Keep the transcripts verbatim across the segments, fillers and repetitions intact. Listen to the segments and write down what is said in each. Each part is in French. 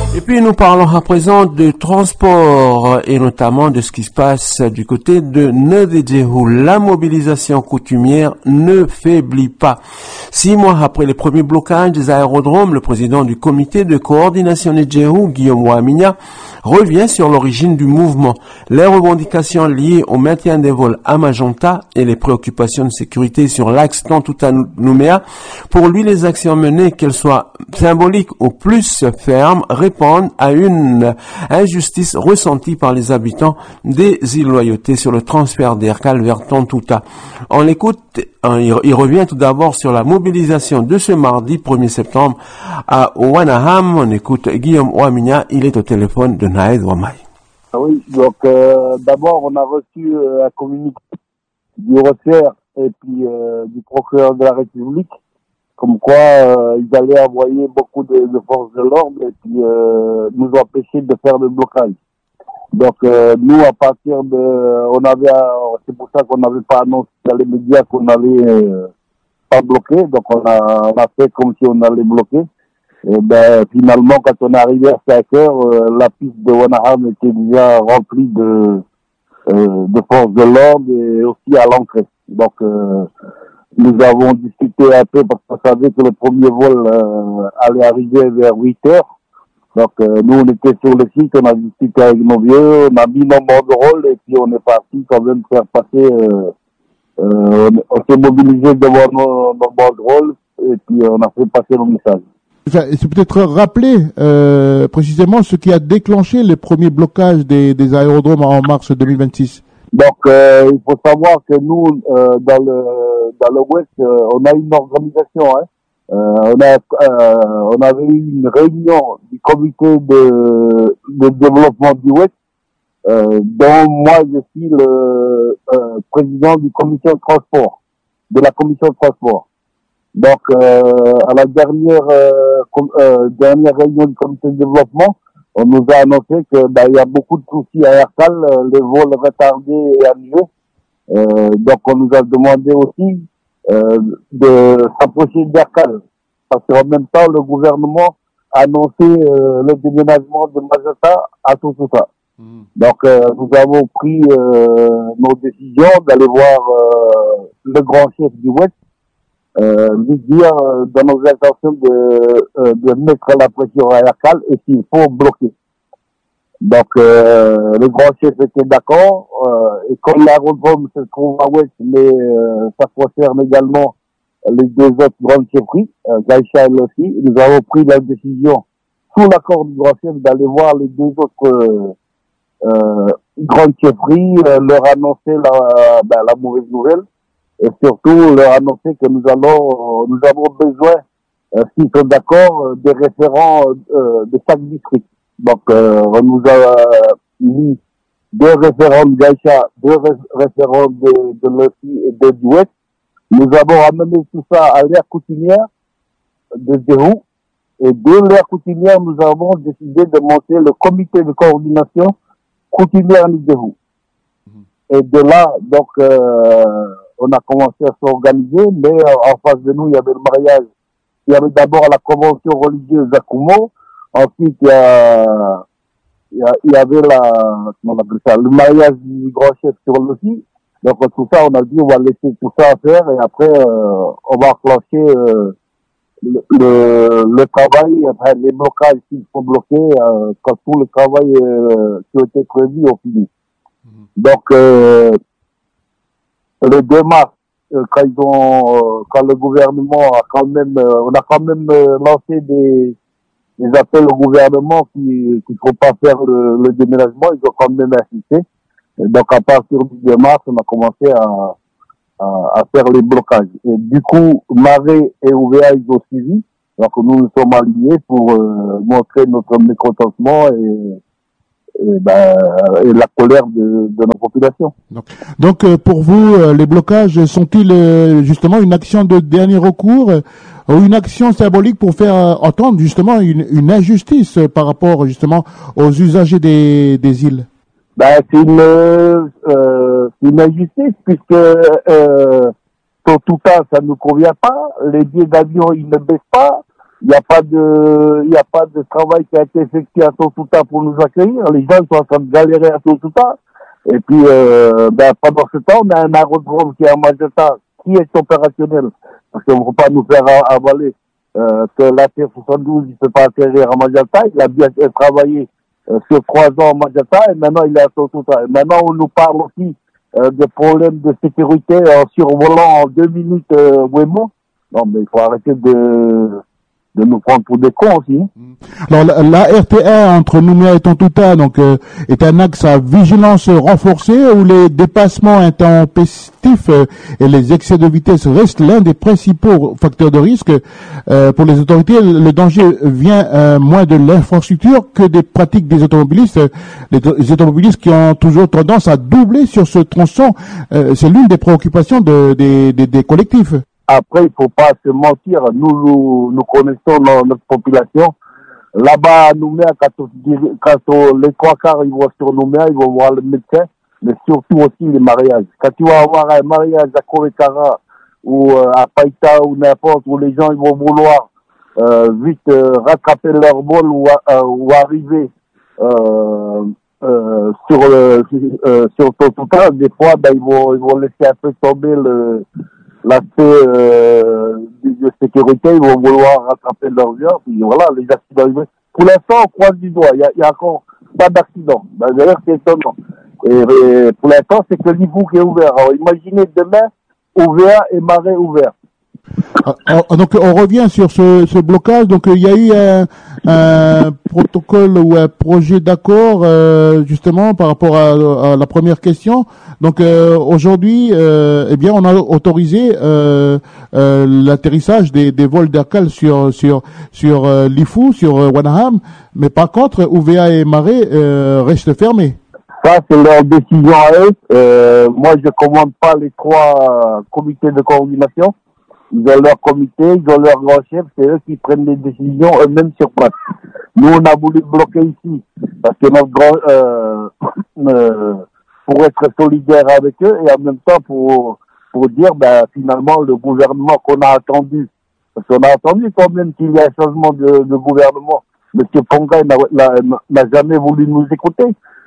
Et puis nous parlons à présent de transport et notamment de ce qui se passe du côté de Ndedjehu. La mobilisation coutumière ne faiblit pas. Six mois après les premiers blocages des aérodromes, le président du comité de coordination Ndedjehu, Guillaume Ouamina, revient sur l'origine du mouvement, les revendications liées au maintien des vols à Majanta et les préoccupations de sécurité sur l'axe Tontouta-Nouméa. Pour lui, les actions menées, qu'elles soient symboliques ou plus fermes, répondent à une injustice ressentie par les habitants des îles Loyauté sur le transfert d'Aircal vers Tontouta. On l'écoute, il revient tout d'abord sur la mobilisation de ce mardi premier septembre à Wanaham. On écoute Guillaume Ouamina, il est au téléphone de Naïd Wamay. Oui, donc euh, d'abord on a reçu euh, un communiqué du R O C R et puis euh, du procureur de la République, comme quoi euh, ils allaient envoyer beaucoup de, de forces de l'ordre et puis euh, nous empêcher de faire le blocage. Donc euh, nous, à partir de, on avait, c'est pour ça qu'on n'avait pas annoncé dans les médias qu'on allait euh, pas bloquer, donc on a, on a fait comme si on allait bloquer. Et ben finalement, quand on est arrivé à cinq heures, euh, la piste de Wanaham était déjà remplie de euh, de forces de l'ordre et aussi à l'entrée. Donc euh, nous avons discuté un peu parce qu'on savait que le premier vol euh, allait arriver vers huit heures. Donc euh, nous on était sur le site, on a discuté avec nos vieux, on a mis nos banderoles et puis on est parti quand même faire passer. Euh, euh, on, on s'est mobilisé devant nos, nos banderoles et puis on a fait passer nos messages. C'est peut-être rappeler euh, précisément ce qui a déclenché les premiers blocages des, des aérodromes en mars deux mille vingt-six. Donc euh, il faut savoir que nous euh, dans le dans le Ouest euh, on a une organisation. Hein. Euh, on a euh, on avait eu une réunion du comité de, de développement du Ouest, euh, dont moi je suis le euh, président du commission de transport, de la commission de transport. Donc, euh, à la dernière euh, com- euh, dernière réunion du comité de développement, on nous a annoncé que bah, il y a beaucoup de soucis à Aircal, euh, les vols retardés et annulés. Euh, donc, on nous a demandé aussi euh, de s'approcher d'Aircal, parce qu'en même temps, le gouvernement a annoncé euh, le déménagement de Majota à Tontouta. Mmh. Donc, euh, nous avons pris euh, nos décisions d'aller voir euh, le grand chef du Ouest. Euh, lui dire euh, dans nos intentions de, euh, de mettre la pression à Aircal et qu'il faut bloquer. Donc euh, le grand chef était d'accord euh, et comme l'aérodrome se trouve à Ouest, mais euh, ça concerne également les deux autres grandes chefferies, euh, Gaïcha et Lossi, nous avons pris la décision sous l'accord du grand chef d'aller voir les deux autres euh, euh, grandes chefferies, euh, leur annoncer la, ben, la mauvaise nouvelle. Et surtout leur annoncer que nous allons, nous avons besoin, euh, s'ils sont d'accord, euh, des référents euh, de chaque district. Donc, euh, on nous a euh, mis deux référents de Gaïcha, deux ré- référents de, de Lossi et de Douest. Nous avons ramené tout ça à l'aire coutumière de Zéhou. Et de l'aire coutumière, nous avons décidé de monter le comité de coordination coutumière de Zéhou. Et de là, donc, euh, on a commencé à s'organiser, mais en face de nous, il y avait le mariage. Il y avait d'abord la convention religieuse à Koumo. Ensuite, il y, a, il, y a, il y avait la, comment on appelle ça, le mariage du grand chef sur le site. Donc, tout ça, on a dit, on va laisser tout ça à faire et après, euh, on va enclencher euh, le, le, le travail, enfin, les blocages qui sont bloqués, euh, quand tout le travail euh, qui a été prévu est fini. Mmh. Donc, euh, le deux mars, euh, quand ils ont, euh, quand le gouvernement a quand même, euh, on a quand même euh, lancé des, des appels au gouvernement qui, qu'il faut pas faire le, le déménagement, ils ont quand même insisté. Et donc à partir du deux mars, on a commencé à, à, à faire les blocages. Et du coup, Marais et O V A, ils ont suivi. Donc nous nous sommes alignés pour euh, montrer notre mécontentement et Et, ben, et la colère de, de nos populations. Donc, donc euh, pour vous, euh, les blocages sont-ils euh, justement une action de dernier recours euh, ou une action symbolique pour faire euh, entendre justement une, une injustice euh, par rapport justement aux usagers des, des îles? Ben, c'est une, euh, une injustice puisque euh, tout ça, ça ne nous convient pas. Les billets d'avion, ils ne baissent pas. Il n'y a pas de, il n'y a pas de travail qui a été effectué à Totuta pour nous accueillir. Les gens sont en train de galérer à Totuta. Et puis, euh, ben, pendant ce temps, on a un aérodrome qui est à Majata, qui est opérationnel. Parce qu'on ne peut pas nous faire avaler, euh, que l'A T soixante-douze, il ne peut pas atterrir à Majata. Il a bien travaillé, euh, sur trois ans à Majata, et maintenant il est à Totuta. Et maintenant, on nous parle aussi, euh, des problèmes de sécurité en survolant en deux minutes, euh, Wemo. Non, mais il faut arrêter de, de nous prendre pour des cons aussi. Alors la, la R T A entre Nouméa et Tontouta donc euh, est un axe à vigilance renforcée où les dépassements intempestifs euh, et les excès de vitesse restent l'un des principaux facteurs de risque euh, pour les autorités. Le danger vient euh, moins de l'infrastructure que des pratiques des automobilistes. Les, les automobilistes qui ont toujours tendance à doubler sur ce tronçon, euh, c'est l'une des préoccupations de, des, des, des collectifs. Après, il faut pas se mentir. Nous, nous, nous connaissons nos, notre population. Là-bas, à Nouméa, quand, on, quand on, les trois quarts, ils vont sur Nouméa, ils vont voir le médecin, mais surtout aussi les mariages. Quand tu vas avoir un mariage à Korekara ou euh, à Païta ou n'importe où les gens ils vont vouloir euh, vite euh, rattraper leur vol ou, euh, ou arriver euh, euh, sur le euh, sur Totuta, des fois, ben, ils vont ils vont laisser un peu tomber le l'aspect euh, de sécurité, ils vont vouloir rattraper leur vie, puis voilà, les accidents. Pour l'instant, on croise du doigt, il y a, il y a encore pas d'accident. D'ailleurs, c'est étonnant. Et, et pour l'instant, c'est que l'I F O qui est ouvert. Alors, imaginez demain, ouvert et Marais ouvert. Ah, donc on revient sur ce, ce blocage. Donc il y a eu un, un protocole ou un projet d'accord euh, justement par rapport à, à la première question. Donc euh, aujourd'hui, euh, eh bien on a autorisé euh, euh, l'atterrissage des, des vols d'Acal sur sur sur euh, l'I F O, sur euh, Wanaham, mais par contre O V A et Marais euh, restent fermés. Ça, c'est leur décision à eux. Euh, moi, je commande pas les trois comités de coordination. Ils ont leur comité, ils ont leur grand chef, c'est eux qui prennent les décisions eux-mêmes sur place. Nous, on a voulu bloquer ici, parce que notre grand, euh, euh, pour être solidaire avec eux, et en même temps pour, pour dire, ben, finalement, le gouvernement qu'on a attendu, parce qu'on a attendu quand même qu'il y ait un changement de, de gouvernement. Monsieur Ponga n'a, n'a jamais voulu nous écouter.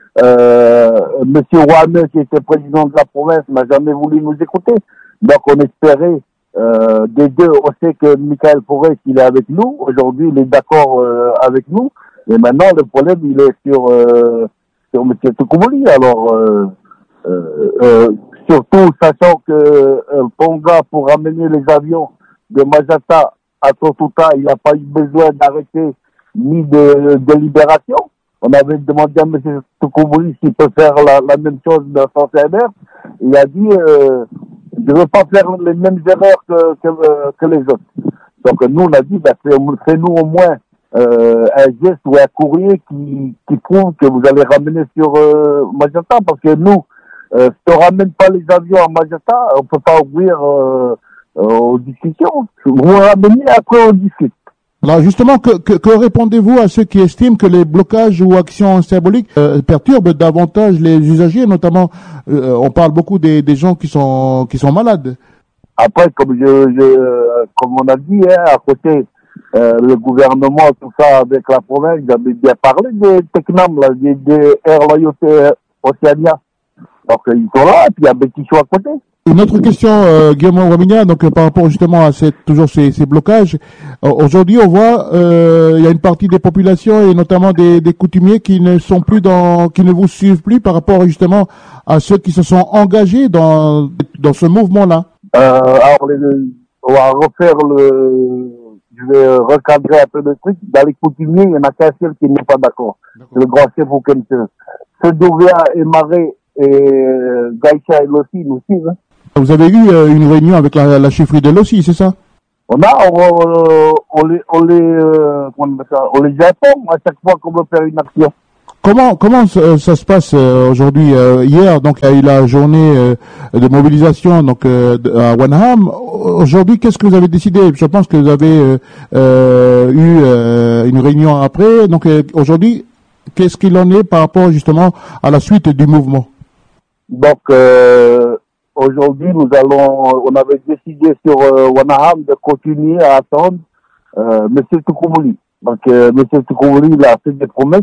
Euh, Monsieur Ouane, qui était président de la province, n'a jamais voulu nous écouter. Donc, on espérait, Euh, des deux, on sait que Michael Forest, il est avec nous. Aujourd'hui, il est d'accord euh, avec nous. Et maintenant, le problème, il est sur euh, sur M. Toukoumoli. Alors, euh, euh, euh, surtout sachant que euh, Ponga, pour ramener les avions de Majata à Totuta, il n'a pas eu besoin d'arrêter ni de délibération. On avait demandé à M. Toukoumoli s'il peut faire la, la même chose dans son sens inverse. Il a dit... Euh, je ne veux pas faire les mêmes erreurs que, que, que les autres. Donc nous, on a dit, ben, fais-nous au moins euh, un geste ou un courrier qui, qui prouve que vous allez ramener sur euh, Majata, parce que nous, euh, si on ne ramène pas les avions à Majata, on ne peut pas ouvrir euh, euh, aux discussions. Vous ramenez, après on discute. Alors justement, que, que, que répondez-vous à ceux qui estiment que les blocages ou actions symboliques euh, perturbent davantage les usagers, notamment, euh, on parle beaucoup des, des gens qui sont qui sont malades. Après, comme je, je comme on a dit, hein, à côté, euh, le gouvernement, tout ça, avec la province, j'avais bien parlé des Tecnam, là, des, des Air Loyauté Océania. Donc ils sont là, et puis il y a Betty Chou à côté. Une autre question, euh, Guillaume Waminia, donc euh, par rapport justement à cette, toujours ces, ces blocages. Euh, aujourd'hui, on voit euh, il y a une partie des populations et notamment des, des coutumiers qui ne sont plus dans, qui ne vous suivent plus par rapport justement à ceux qui se sont engagés dans dans ce mouvement-là. Euh, alors, les, on va refaire le, je vais recadrer un peu le truc. Dans les coutumiers, il y en a qu'un seul qui n'est pas d'accord. C'est le grand chef Oukense. Ceux d'O V A et Marais et Gaïcha et Lossi nous suivent. Hein. Vous avez eu euh, une réunion avec la, la chefferie de Lossi, c'est ça? On a, on, on les, on les, euh, comment on appelle ça, on les informe à chaque fois qu'on veut faire une action. Comment comment ça, ça se passe euh, aujourd'hui euh, hier donc il y a eu la journée euh, de mobilisation donc euh, à Wanaham. Aujourd'hui, qu'est-ce que vous avez décidé? Je pense que vous avez euh, euh, eu euh, une réunion après. Donc euh, aujourd'hui, qu'est-ce qu'il en est par rapport justement à la suite du mouvement? Donc euh, aujourd'hui, nous allons, on avait décidé sur euh, Wanaham de continuer à attendre euh, Monsieur Toukoumoli. Donc, euh, Monsieur Toukoumoli, il a fait des promesses.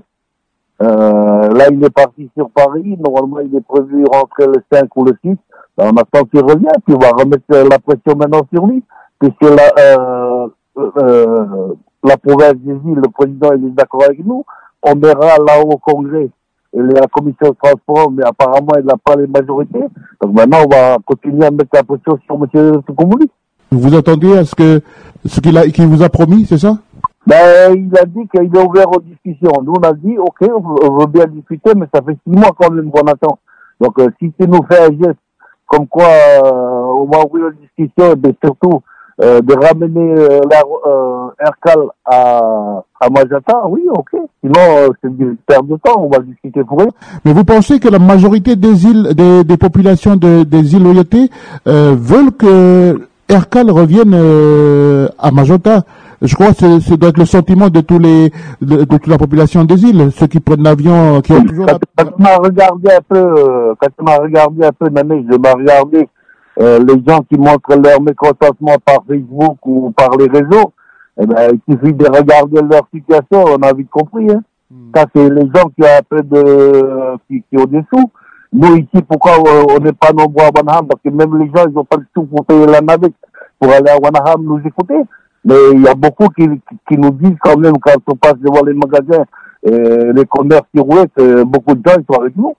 Euh, là, il est parti sur Paris. Normalement, il est prévu rentrer le cinq ou le six. Ben, on attend qu'il revienne, puis on va remettre la pression maintenant sur lui. Puisque la, euh, euh, la province des îles, le président, il est d'accord avec nous. On verra là-haut au Congrès. Il est à la commission de transport, mais apparemment, il n'a pas les majorités. Donc maintenant, on va continuer à mettre la pression sur M. Toukoumoli. Vous attendez à ce que ce qu'il a, qu'il vous a promis, c'est ça? Ben, il a dit qu'il est ouvert aux discussions. Nous, on a dit, ok, on veut bien discuter, mais ça fait six mois quand même qu'on attend. Donc, euh, si tu nous fais un geste, comme quoi, euh, on va ouvrir la discussion, mais surtout, euh, de ramener euh, la, euh, Ercal à, à Majata, oui, ok. Sinon, euh, c'est une perte de temps, on va discuter pour eux. Mais vous pensez que la majorité des îles, des, des populations de, des îles Loyauté euh, veulent que Ercal revienne euh, à Majota? Je crois que ce doit être le sentiment de tous les de, de toute la population des îles, ceux qui prennent l'avion, qui ont toujours. Quand, la... quand tu m'as regardé un peu, euh, quand tu m'as regardé un peu, Nané, je m'as regardé euh, les gens qui montrent leur mécontentement par Facebook ou par les réseaux. Eh ben, il suffit de regarder leur situation, on a vite compris. Hein. Hmm. Ça, c'est les gens qui ont un peu de qui, qui ont des sous. Nous ici, pourquoi on n'est pas nombreux à Wanaham? Parce que même les gens, ils n'ont pas de sous pour payer la navette pour aller à Wanaham nous écouter. Mais il y a beaucoup qui, qui nous disent quand même, quand on passe devant les magasins et les commerces qui roulent, que beaucoup de gens ils sont avec nous.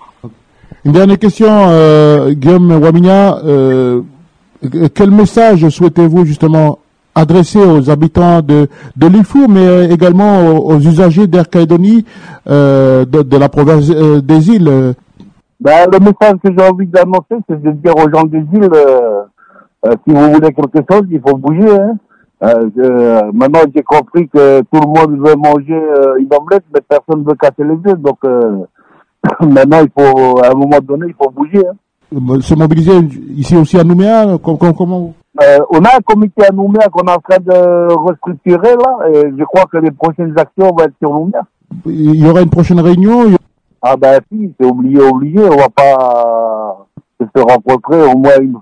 Une dernière question, euh, Guillaume Wamina. Euh, quel message souhaitez-vous justement adresser aux habitants de, de l'Ifou, mais également aux, aux usagers d'Air Calédonie, euh, de, de la province euh, des îles? Ben, le message que j'ai envie d'annoncer, c'est de dire aux gens des îles, euh, euh, si vous voulez quelque chose, il faut bouger. Hein. Euh, je, maintenant, j'ai compris que tout le monde veut manger euh, une omelette, mais personne ne veut casser les œufs. Donc, euh, maintenant, il faut, à un moment donné, il faut bouger. Hein. Se mobiliser ici aussi à Nouméa, comment, comment euh, on a un comité à Nouméa qu'on est en train de restructurer, là, et je crois que les prochaines actions vont être sur Nouméa. Il y aura une prochaine réunion? Ah ben si, c'est obligé, obligé. On va pas se rencontrer au moins une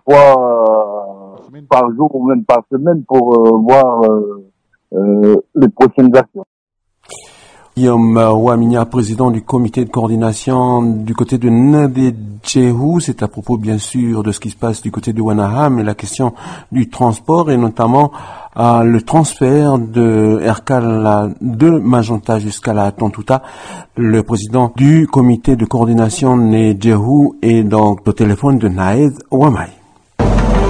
fois euh, par jour ou même par semaine pour euh, voir euh, euh, les prochaines actions. Guillaume Wamina, président du comité de coordination du côté de Ndedjehu, c'est à propos bien sûr de ce qui se passe du côté de Wanaham et la question du transport et notamment euh, le transfert de Ercal de Majanta jusqu'à la Tontouta. Le président du comité de coordination Ndedjehu est donc au téléphone de Naed Wamai.